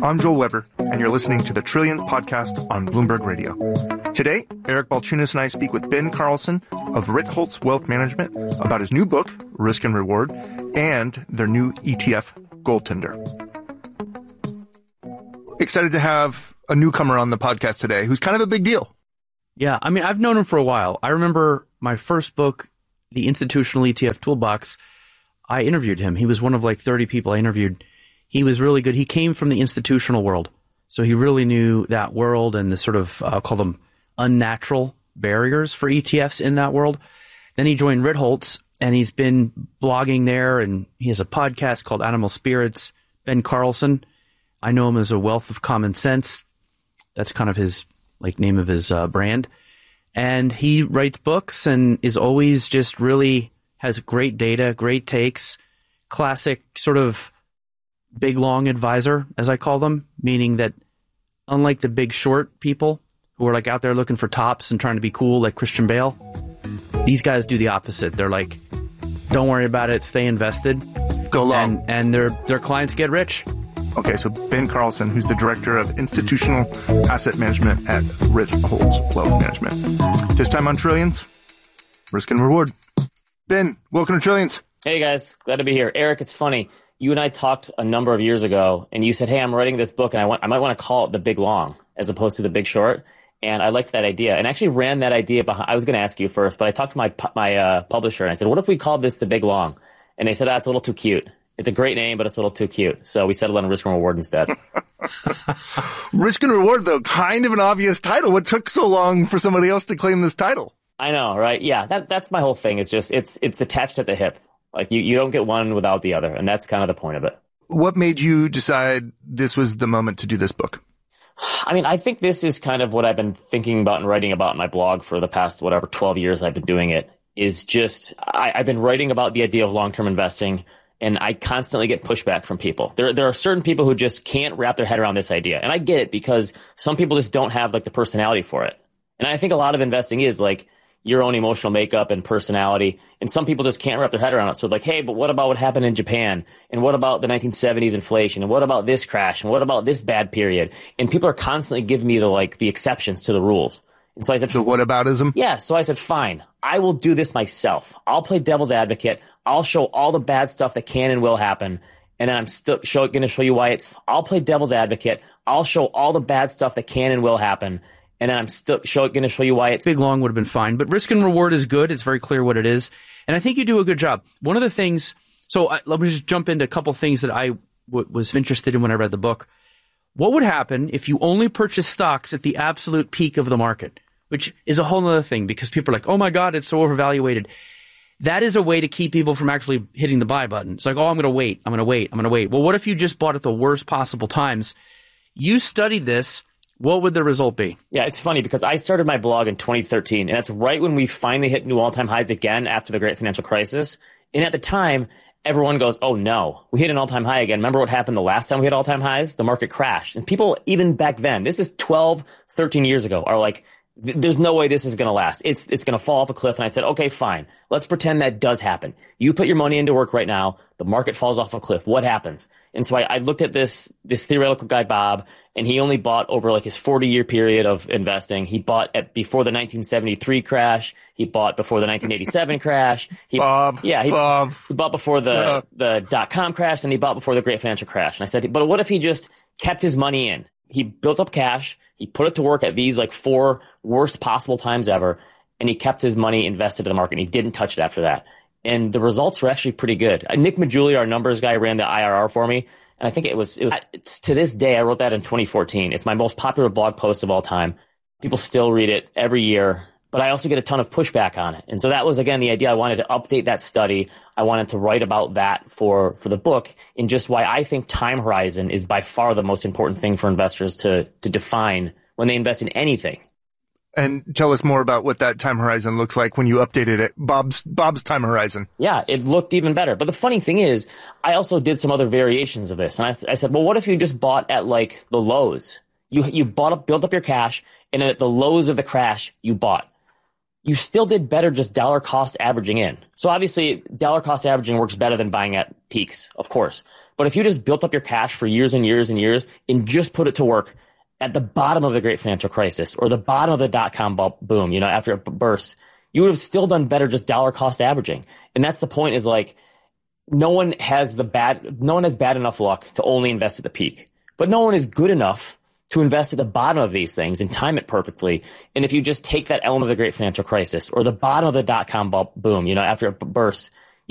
I'm Joel Weber, and you're listening to the Trillions podcast on Bloomberg Radio. Today, Eric Balchunas and I speak with Ben Carlson of Ritholtz Wealth Management about his new book, Risk and Reward, and their new ETF, Goaltender. Excited to have a newcomer on the podcast today who's kind of a big deal. Yeah, I mean, I've known him for a while. I remember my first book, The Institutional ETF Toolbox, I interviewed him. He was one of like 30 people I interviewed. He was really good. He came from the institutional world, so he really knew that world and the sort of, I'll call them unnatural barriers for ETFs in that world. Then he joined Ritholtz, and he's been blogging there, and he has a podcast called Animal Spirits. Ben Carlson, I know him as a wealth of common sense. That's kind of his like name of his brand. And he writes books and is always just really has great data, great takes, classic sort of big, long advisor, as I call them, meaning that unlike the big short people who are like out there looking for tops and trying to be cool like Christian Bale, these guys do the opposite. They're like, don't worry about it, stay invested. Go long. And their clients get rich. Okay, so Ben Carlson, who's the director of institutional asset management at Ritholtz Wealth Management. This time on Trillions, Risk and Reward. Ben, welcome to Trillions. Hey guys, glad to be here. Eric, it's funny. You and I talked a number of years ago, and you said, hey, I'm writing this book, and I might want to call it The Big Long, as opposed to The Big Short. And I liked that idea, and actually ran that idea behind. I was going to ask you first, but I talked to my publisher, and I said, what if we called this The Big Long? And they said, it's a little too cute. It's a great name, but it's a little too cute. So we settled on Risk and Reward instead. Risk and Reward, though, kind of an obvious title. What took so long for somebody else to claim this title? I know, right? Yeah, that's my whole thing. It's just it's attached at the hip. Like you don't get one without the other, and that's kind of the point of it. What made you decide this was the moment to do this book? I mean, I think this is kind of what I've been thinking about and writing about in my blog for the past, 12 years I've been doing it, is just I've been writing about the idea of long-term investing, and I constantly get pushback from people. There are certain people who just can't wrap their head around this idea, and I get it because some people just don't have like the personality for it. And I think a lot of investing is like your own emotional makeup and personality. And some people just can't wrap their head around it. So like, hey, but what about what happened in Japan? And what about the 1970s inflation? And what about this crash? And what about this bad period? And people are constantly giving me the exceptions to the rules. And so I said, the whataboutism? Yeah. So I said, fine, I will do this myself. I'll play devil's advocate. I'll show all the bad stuff that can and will happen. And then I'm still going to show you why I'll play devil's advocate. I'll show all the bad stuff that can and will happen. And then I'm still going to show you why Big Long would have been fine. But Risk and Reward is good. It's very clear what it is. And I think you do a good job. One of the things, let me just jump into a couple things that I was interested in when I read the book. What would happen if you only purchase stocks at the absolute peak of the market, which is a whole other thing because people are like, oh my God, it's so overvaluated. That is a way to keep people from actually hitting the buy button. It's like, oh, I'm going to wait. Well, what if you just bought at the worst possible times? You studied this. What would the result be? Yeah, it's funny because I started my blog in 2013, and that's right when we finally hit new all-time highs again after the great financial crisis. And at the time, everyone goes, oh no, we hit an all-time high again. Remember what happened the last time we hit all-time highs? The market crashed. And people, even back then, this is 12, 13 years ago, are like, there's no way this is going to last. It's going to fall off a cliff. And I said, okay, fine. Let's pretend that does happen. You put your money into work right now. The market falls off a cliff. What happens? And so I looked at this theoretical guy, Bob, and he only bought over like his 40-year period of investing. He bought before the 1973 crash. He bought before the 1987 crash. He bought before the dot-com crash, and he bought before the great financial crash. And I said, but what if he just kept his money in? He built up cash. He put it to work at these like 4 worst possible times ever, and he kept his money invested in the market, and he didn't touch it after that. And the results were actually pretty good. Nick Maggiulli, our numbers guy, ran the IRR for me, and I think it's to this day, I wrote that in 2014. It's my most popular blog post of all time. People still read it every year, but I also get a ton of pushback on it. And so that was, again, the idea. I wanted to update that study. I wanted to write about that for the book, and just why I think time horizon is by far the most important thing for investors to define when they invest in anything. And tell us more about what that time horizon looks like when you updated it. Bob's time horizon. Yeah, it looked even better. But the funny thing is, I also did some other variations of this. And I said, well, what if you just bought at like the lows? You built up your cash, and at the lows of the crash, you bought. you still did better just dollar cost averaging in. So obviously dollar cost averaging works better than buying at peaks, of course. But if you just built up your cash for years and years and years and just put it to work at the bottom of the great financial crisis or the bottom of the dot-com boom, after it burst, you would have still done better just dollar cost averaging. And that's the point, is like, no one has bad enough luck to only invest at the peak, but no one is good enough to invest at the bottom of these things and time it perfectly. And if you just take that element of the great financial crisis or the bottom of the dot-com boom, after it burst,